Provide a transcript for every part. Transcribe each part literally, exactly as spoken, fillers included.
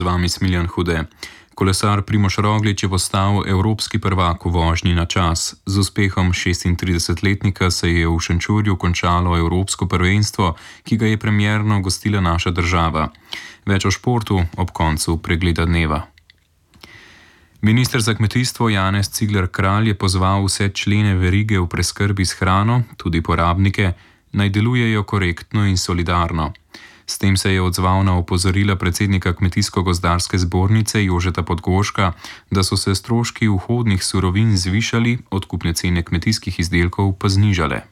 Z vami Smiljan Hude. Kolesar Primož Roglič je postal evropski prvak v vožnji na čas. Z uspehom šestintridesetletnika se je v Šenčurju končalo evropsko prvenstvo, ki ga je premierno gostila naša država. Več o športu ob koncu pregleda dneva. Minister za kmetijstvo Janez Cigler Kralj je pozval vse člene verige v preskrbi s hrano, tudi porabnike, naj delujejo korektno in solidarno. S tem se je odzval na opozorila predsednika Kmetijsko-gozdarske zbornice Jožeta Podgorška, da so se stroški vhodnih surovin zvišali, odkupne cene kmetijskih izdelkov pa znižale.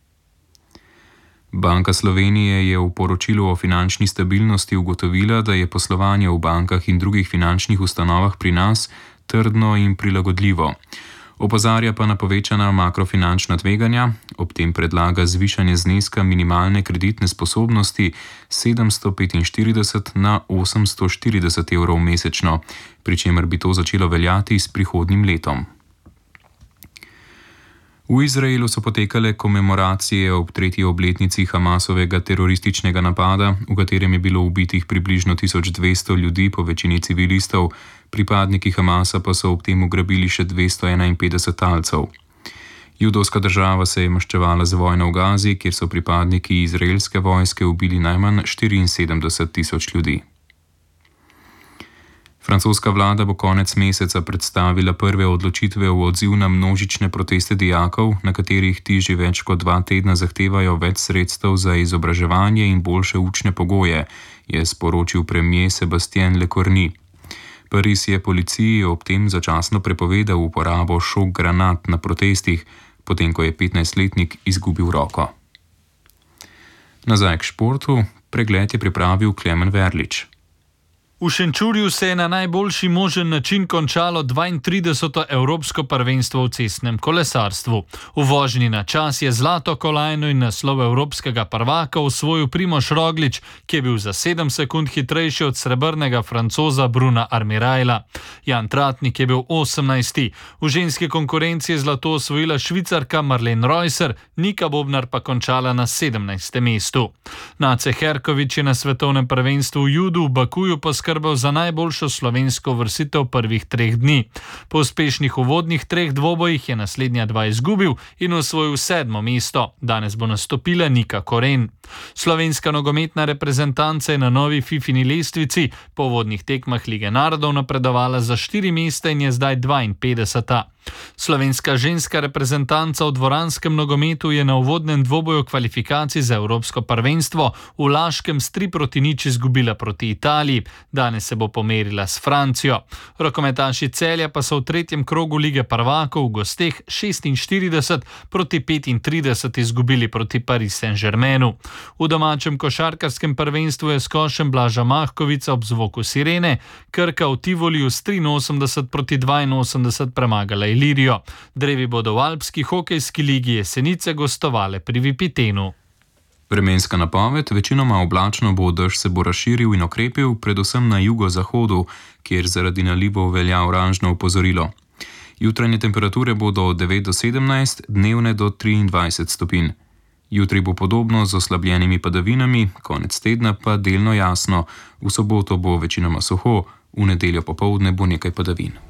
Banka Slovenije je v poročilu o finančni stabilnosti ugotovila, da je poslovanje v bankah in drugih finančnih ustanovah pri nas trdno in prilagodljivo. Opozarja pa na povečana makrofinančna tveganja, ob tem predlaga zvišanje zneska minimalne kreditne sposobnosti sedemsto petinštirideset na osemsto štirideset evrov mesečno, pri čemer bi to začelo veljati s prihodnjim letom. V Izraelu so potekale komemoracije ob tretji obletnici Hamasovega terorističnega napada, v katerem je bilo ubitih približno tisoč dvesto ljudi, po večini civilistov, pripadniki Hamasa pa so ob tem ugrabili še dvesto enainpetdeset talcev. Judovska država se je maščevala z vojno v Gazi, kjer so pripadniki izraelske vojske ubili najmanj štiriinsedemdeset tisoč ljudi. Francoska vlada bo konec meseca predstavila prve odločitve v odziv na množične proteste dijakov, na katerih ti že več kot dva tedna zahtevajo več sredstev za izobraževanje in boljše učne pogoje, je sporočil premier Sébastien Lecornu. Pariz je policiji ob tem začasno prepovedal uporabo šok granat na protestih, potem ko je petnajstletnik izgubil roko. Nazaj k športu, pregled je pripravil Klemen Verlič. V Šenčurju se je na najboljši možen način končalo dvaintrideseto evropsko prvenstvo v cestnem kolesarstvu. V vožnji na čas je zlato kolajno in naslov evropskega prvaka osvojil Primož Roglič, ki je bil za sedem sekund hitrejši od srebrnega Francoza Bruna Armirajla. Jan Tratnik je bil osemnajsti. V ženski konkurenci je zlato osvojila Švicarka Marlene Reusser, Nika Bobnar pa končala na sedemnajstem mestu. Nace Herković je na svetovnem prvenstvu v judu v Bakuju poskrbel za najboljšo slovensko vrstitev prvih treh dni. Po uspešnih uvodnih treh dvobojih je naslednja dva izgubil in osvojil sedmo mesto. Danes bo nastopila Nika Koren. Slovenska nogometna reprezentanca je na novi Fifini lestvici po uvodnih tekmah Lige narodov napredovala za štiri mesta in je zdaj dvainpetdeseta. Slovenska ženska reprezentanca v dvoranskem nogometu je na uvodnem dvoboju kvalifikacij za evropsko prvenstvo v Laškem s tri proti nič izgubila proti Italiji. Danes se bo pomerila s Francijo. Rokometaši Celja pa so v tretjem krogu Lige prvakov v gosteh šestinštirideset proti petintrideset izgubili proti Paris Saint-Germainu. V domačem košarkarskem prvenstvu je s košem Blaža Mahkovica ob zvoku sirene Krka v Tivoliju s triinosemdeset proti dvainosemdeset premagala Ilirijo. Drevi bodo v alpski hokejski ligi Jesenice gostovale pri Vipitenu. Vremenska napoved: večinoma oblačno bo, dež se bo razširil in okrepil, predvsem na jugozahodu, kjer zaradi nalivov velja oranžno opozorilo. Jutranje temperature bodo od devet do sedemnajst, dnevne do triindvajset stopinj. Jutri bo podobno z oslabljenimi padavinami, konec tedna pa delno jasno, v soboto bo večinoma suho, v nedeljo popoldne bo nekaj padavin.